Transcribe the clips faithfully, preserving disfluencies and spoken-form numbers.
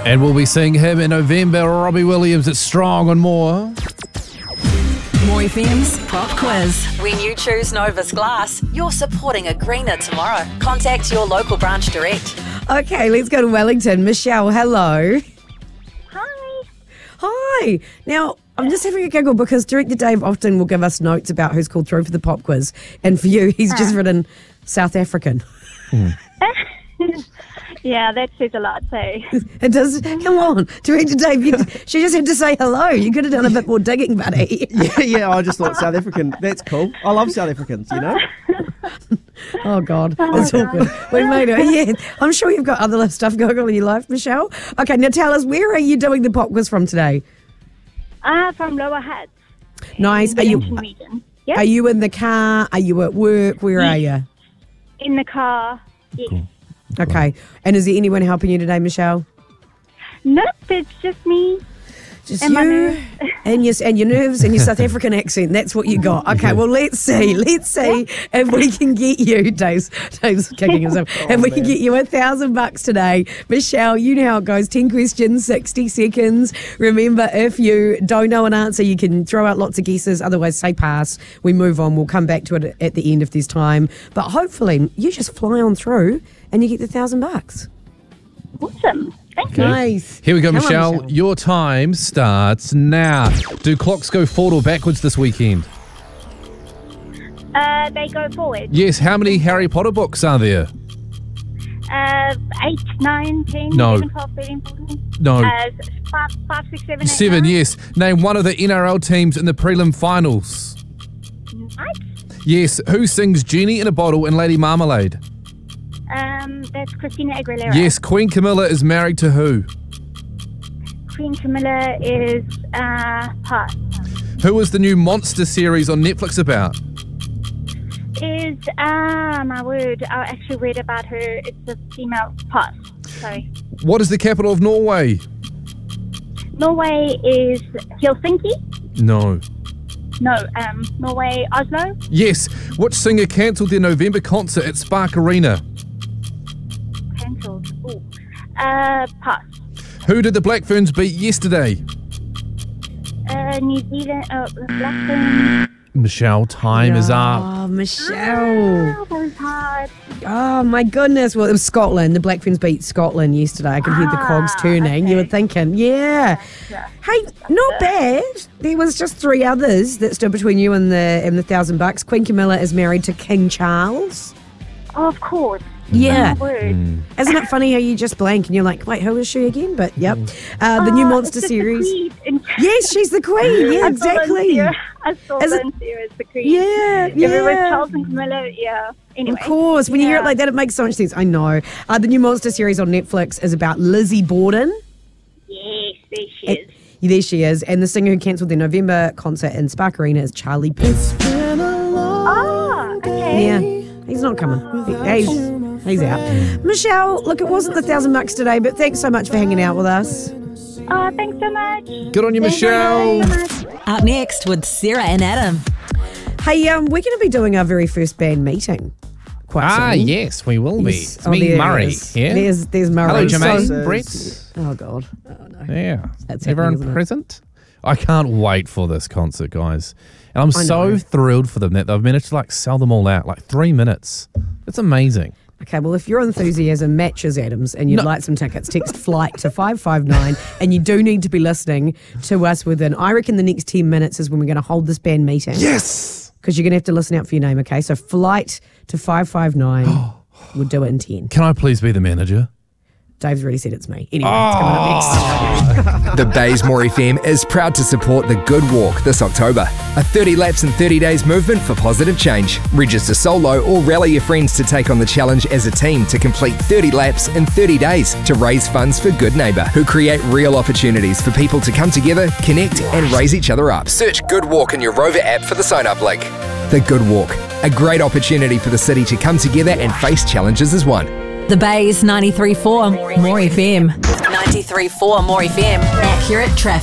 And we'll be seeing him in November. Robbie Williams at Strong and more. More F M's Pop Quiz. When you choose Novus Glass, you're supporting a greener tomorrow. Contact your local branch direct. Okay, let's go to Wellington. Michelle, hello. Hi. Hi. Now, I'm just having a giggle because Director Dave often will give us notes about who's called through for the pop quiz. And for you, he's just written South African. Mm. Yeah, that says a lot, so. It does. Come on, Director Dave, you, she just had to say hello. You could have done a bit more digging, buddy. Yeah, yeah, I just thought South African, that's cool. I love South Africans, you know? Oh, God, it's awkward. We made it. Yeah, I'm sure you've got other stuff going on in your life, Michelle. Okay, now tell us, where are you doing the pop quiz from today? Uh, from Lower Hutt. Nice. Are you, Yep. are you in the car? Are you at work? Where Yes. are you? In the car. Yes. Cool. Okay. And is there anyone helping you today, Michelle? Nope, it's just me. Just And my you nerves. and your, and your nerves and your South African accent. That's what you got. Okay, well, let's see. Let's see if we can get you, Dave's, Dave's kicking himself, if we can get you a thousand bucks today. Michelle, you know how it goes. ten questions, sixty seconds. Remember, if you don't know an answer, you can throw out lots of guesses. Otherwise, say pass. We move on. We'll come back to it at the end if there's time. But hopefully, you just fly on through and you get the thousand bucks. Awesome. Thank you. Nice. Here we go, Come on, Michelle. Michelle. Your time starts now. Do clocks go forward or backwards this weekend? Uh, they go forward. Yes. How many Harry Potter books are there? Uh, eight, nine, ten, No. eleven, twelve, thirteen, fourteen. No. Uh, five, five, six, seven, eight, Seven, nine. yes. Name one of the N R L teams in the prelim finals. Right. Yes. Who sings Genie in a Bottle and Lady Marmalade? Um, that's Christina Aguilera. Yes. Queen Camilla is married to who? Queen Camilla is, uh, pass. Who is the new Monster series on Netflix about? Is, ah, my word, I actually read about her. It's a female pass. Sorry. What is the capital of Norway? Norway is Helsinki. No. No, um, Norway, Oslo. Yes. Which singer cancelled their November concert at Spark Arena? Cancelled. Ooh. Uh, pass. Who did the Black Ferns beat yesterday? Uh, New Zealand, uh, Blackburn. Michelle, time is up. Oh, Michelle. Oh, that was hard. Oh, my goodness. Well, it was Scotland. The Black Ferns beat Scotland yesterday. I could hear the cogs Ah, turning. You okay. were thinking, yeah. Yeah. Hey, not bad. There was just three others that stood between you and the and the thousand bucks. Queen Camilla is married to King Charles. Oh, of course. Yeah. Oh, my word. Isn't it funny how you just blank and you're like, wait, who is she again? But, yep. Uh, the new Oh, Monster it's just series. The queen. Yes, she's the queen. Yeah, I saw exactly. Lindsay- I saw Is it- Lindsay as the queen. Yeah, If it was yeah. Charles and Camilla, yeah. Anyway. Of course. When you hear it Yeah. like that, it makes so much sense. I know. Uh, the new Monster series on Netflix is about Lizzie Borden. Yes, there she And- is. yeah, there she is. And the singer who cancelled their November concert in Spark Arena is Charlie Puth. Oh, okay. Yeah, he's not coming. He- He's, he's out. Michelle, look, it wasn't the thousand bucks today, but thanks so much for hanging out with us. Oh, thanks so much. Good on you, Thank you Michelle. so much. Up next with Sarah and Adam. Hey, um, we're going to be doing our very first band meeting quite Ah, soon. yes, we will be. Yes. It's Oh, me, there it Murray. is. Yeah. There's, there's Murray. Hello, So- Jermaine. Brett. Oh, God. Oh, no. Yeah. That's Everyone happening, isn't it? present? I can't wait for this concert, guys. And I'm I so know. thrilled for them that they've managed to like sell them all out like three minutes. It's amazing. Okay, well, if your enthusiasm matches Adam's and you'd No. like some tickets, text FLIGHT to five five nine. And you do need to be listening to us within, I reckon, the next ten minutes is when we're going to hold this band meeting. Yes. Because you're going to have to listen out for your name, okay? So FLIGHT to five five nine. We'll do it in ten. Can I please be the manager? Dave's already said it's me. Anyway, it's coming up next. The Baysmore F M is proud to support the Good Walk this October, a thirty laps in thirty days movement for positive change. Register solo or rally your friends to take on the challenge as a team to complete thirty laps in thirty days to raise funds for Good Neighbour, who create real opportunities for people to come together, connect and raise each other up. Search Good Walk in your Rover app for the sign up link. The Good Walk, a great opportunity for the city to come together and face challenges as one. The Bay's ninety-three point four More F M. ninety-three point four More F M. Accurate traffic.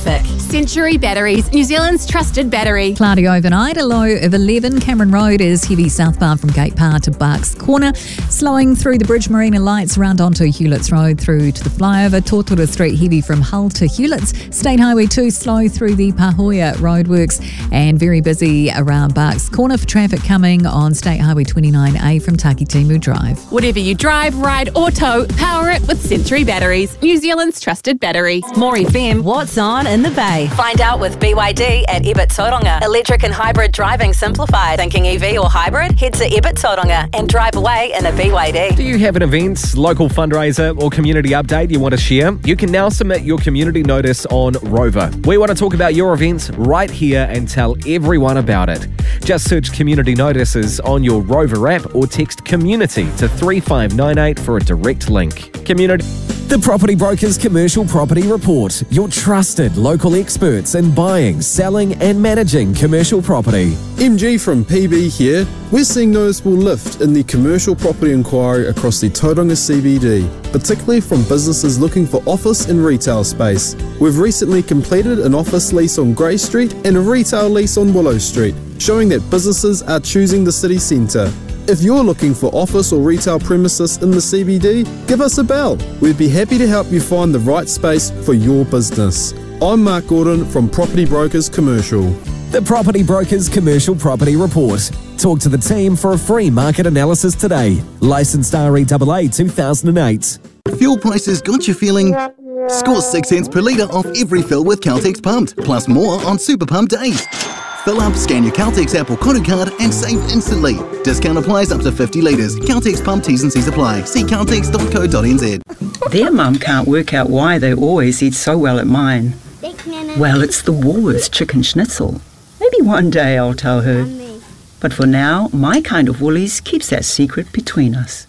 Century Batteries, New Zealand's trusted battery. Cloudy overnight, a low of eleven. Cameron Road is heavy southbound from Gate Park to Barks Corner. Slowing through the Bridge Marina Lights around onto Hewlett's Road through to the flyover. Tortora Street heavy from Hull to Hewlett's. State Highway two slow through the Pahoia roadworks and very busy around Barks Corner for traffic coming on State Highway twenty-nine A from Takitimu Drive. Whatever you drive, ride or tow, power it with Century Batteries, New Zealand's trusted battery. More F M, what's on in the Bay? Find out with B Y D at Ebert Tauranga. Electric and hybrid driving simplified. Thinking E V or hybrid? Head to Ebert Tauranga and drive away in a B Y D. Do you have an event, local fundraiser or community update you want to share? You can now submit your community notice on Rover. We want to talk about your events right here and tell everyone about it. Just search community notices on your Rover app or text community to three five nine eight for a direct link. Community. The Property Brokers Commercial Property Report, your trusted local experts in buying, selling and managing commercial property. M G from P B here. We're seeing noticeable lift in the commercial property inquiry across the Tauranga C B D, particularly from businesses looking for office and retail space. We've recently completed an office lease on Grey Street and a retail lease on Willow Street, showing that businesses are choosing the city centre. If you're looking for office or retail premises in the C B D, give us a bell. We'd be happy to help you find the right space for your business. I'm Mark Gordon from Property Brokers Commercial. The Property Brokers Commercial Property Report. Talk to the team for a free market analysis today. Licensed R E A A two thousand eight. Fuel prices got you feeling? Score six cents per litre off every fill with Caltex Pumped, plus more on Super Pump days. Fill up, scan your Caltex app or Koru card and save instantly. Discount applies up to fifty litres. Caltex Pump T's and C's apply. See caltex dot co dot n z. Their mum can't work out why they always eat so well at mine. Well, it's the Woolworths chicken schnitzel. Maybe one day I'll tell her. But for now, my kind of Woolies keeps that secret between us.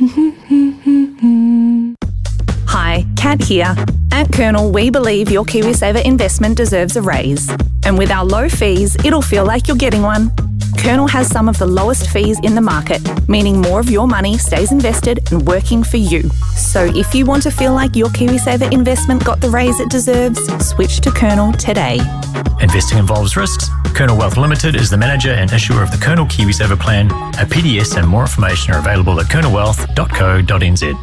Hi, Kat here. At Colonel, we believe your KiwiSaver investment deserves a raise. And with our low fees, it'll feel like you're getting one. Colonel has some of the lowest fees in the market, meaning more of your money stays invested and working for you. So if you want to feel like your KiwiSaver investment got the raise it deserves, switch to Colonel today. Investing involves risks. Colonel Wealth Limited is the manager and issuer of the Colonel KiwiSaver plan. A P D S and more information are available at colonel wealth dot co dot n z.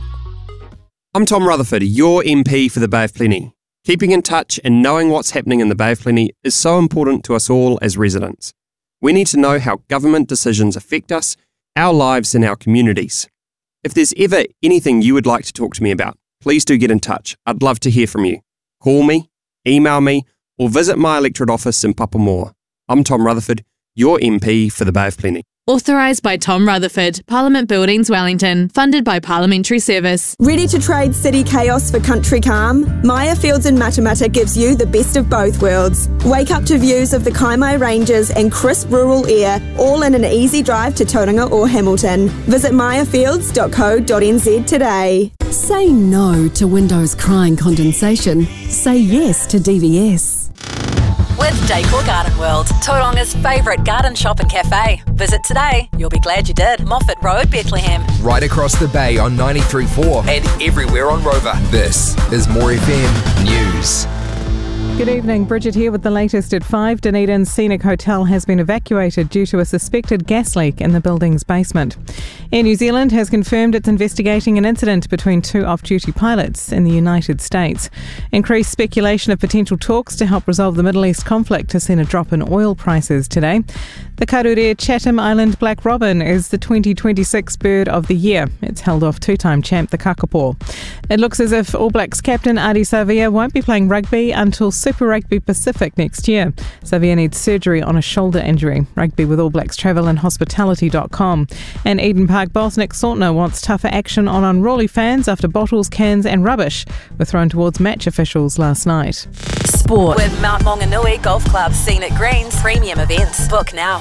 I'm Tom Rutherford, your M P for the Bay of Plenty. Keeping in touch and knowing what's happening in the Bay of Plenty is so important to us all as residents. We need to know how government decisions affect us, our lives and our communities. If there's ever anything you would like to talk to me about, please do get in touch. I'd love to hear from you. Call me, email me, or visit my electorate office in Papamoa. I'm Tom Rutherford, your M P for the Bay of Plenty. Authorised by Tom Rutherford, Parliament Buildings, Wellington. Funded by Parliamentary Service. Ready to trade city chaos for country calm? Maya Fields in Matamata gives you the best of both worlds. Wake up to views of the Kaimai Ranges and crisp rural air, all in an easy drive to Tauranga or Hamilton. Visit maya fields dot co dot n z today. Say no to windows crying condensation. Say yes to D V S. With Decor Garden World, Tauranga's favourite garden shop and cafe. Visit today. You'll be glad you did. Moffat Road, Bethlehem. Right across the bay on ninety-three point four and everywhere on Rover. This is More F M News. Good evening, Bridget here with the latest at five. Dunedin's Scenic Hotel has been evacuated due to a suspected gas leak in the building's basement. Air New Zealand has confirmed it's investigating an incident between two off-duty pilots in the United States. Increased speculation of potential talks to help resolve the Middle East conflict has seen a drop in oil prices today. The Karure Chatham Island Black Robin is the twenty twenty-six Bird of the Year. It's held off two-time champ the Kakapo. It looks as if All Blacks captain Ardie Savea won't be playing rugby until Super Rugby Pacific next year. Savea needs surgery on a shoulder injury. Rugby with All Blacks travel and hospitality dot com. And Eden Park boss Nick Saltner wants tougher action on unruly fans after bottles, cans and rubbish were thrown towards match officials last night. Sport with Mount Maunganui Golf Club Scenic Greens premium events. Book now.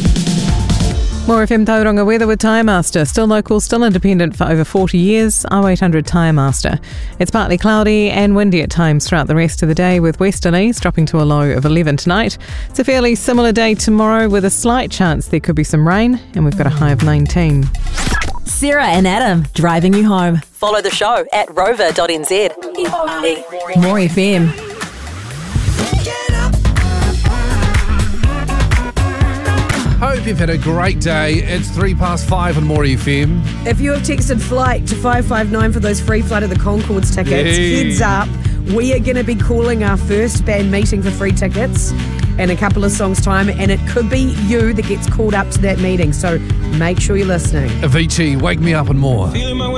More F M Tauranga weather with Tyre Master. Still local, still independent for over forty years. oh eight hundred Tyre Master. It's partly cloudy and windy at times throughout the rest of the day, with westerlies dropping to a low of eleven tonight. It's a fairly similar day tomorrow with a slight chance there could be some rain, and we've got a high of nineteen. Sarah and Adam driving you home. Follow the show at rover dot n z. More F M. Get up. Hope you've had a great day. It's three past five on More F M. If you have texted flight to five five nine for those free Flight of the Conchords tickets, Yay. heads up, we are going to be calling our first band meeting for free tickets in a couple of songs' time, and it could be you that gets called up to that meeting. So make sure you're listening. Avicii, Wake Me Up and More.